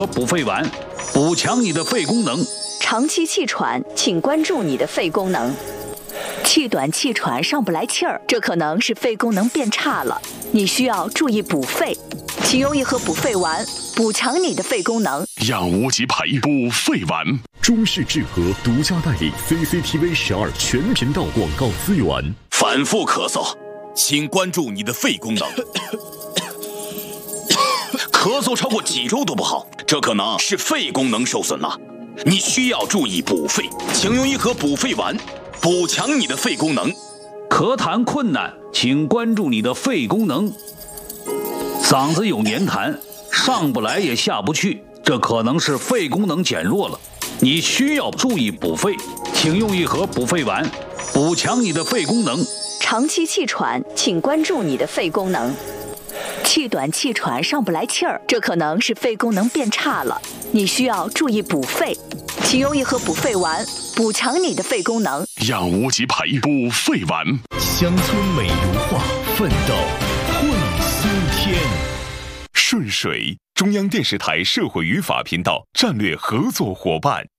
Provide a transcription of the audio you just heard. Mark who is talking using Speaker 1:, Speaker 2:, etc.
Speaker 1: 补肺丸，补强你的肺功能。
Speaker 2: 长期气喘，请关注你的肺功能。气短气喘上不来气儿，这可能是肺功能变差了，你需要注意补肺。请用一盒补肺丸，补强你的肺功能。
Speaker 3: 养无极培补肺丸，
Speaker 4: 中式治和独家代理 CCTV 12全频道广告资源。
Speaker 5: 反复咳嗽，请关注你的肺功能。咳嗽超过几周都不好，这可能是肺功能受损了，你需要注意补肺。请用一盒补肺丸，补强你的肺功能。
Speaker 1: 咳痰困难，请关注你的肺功能。嗓子有黏痰，上不来也下不去，这可能是肺功能减弱了，你需要注意补肺。请用一盒补肺丸，补强你的肺功能。
Speaker 2: 长期气喘，请关注你的肺功能。气短气喘上不来气儿，这可能是肺功能变差了，你需要注意补肺。请用一盒补肺丸，补强你的肺功能。
Speaker 3: 养无极培补肺丸，
Speaker 4: 乡村美如画，奋斗会苏天。
Speaker 3: 顺水，中央电视台社会与法频道战略合作伙伴。